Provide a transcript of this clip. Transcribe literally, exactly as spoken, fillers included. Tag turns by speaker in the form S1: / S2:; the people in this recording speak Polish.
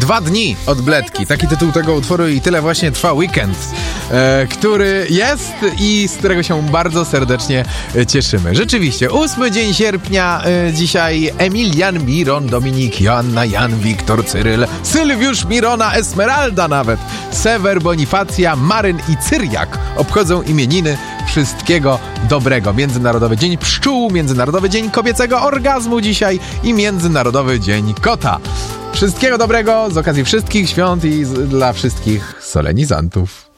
S1: Dwa dni od Bledki. Taki tytuł tego utworu i tyle właśnie trwa weekend, e, który jest i z którego się bardzo serdecznie cieszymy. Rzeczywiście, ósmy dzień sierpnia, e, dzisiaj Emilian, Miron, Dominik, Joanna, Jan, Wiktor, Cyryl, Sylwiusz, Mirona, Esmeralda nawet, Sewer, Bonifacja, Maryn i Cyriak obchodzą imieniny. Wszystkiego dobrego. Międzynarodowy Dzień Pszczół, Międzynarodowy Dzień Kobiecego Orgazmu dzisiaj i Międzynarodowy Dzień Kota. Wszystkiego dobrego z okazji wszystkich świąt i z, dla wszystkich solenizantów.